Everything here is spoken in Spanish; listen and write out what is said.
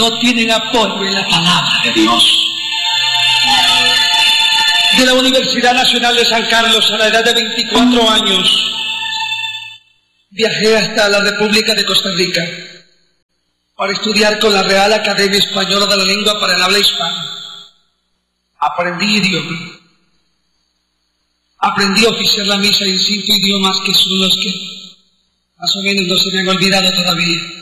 no tienen apoyo en la palabra de Dios. De la Universidad Nacional de San Carlos, a la edad de 24 años, viajé hasta la República de Costa Rica para estudiar con la Real Academia Española de la Lengua para el habla hispana. Aprendí idioma. Aprendí a oficiar la misa en 5 idiomas que son los que más o menos no se me han olvidado todavía.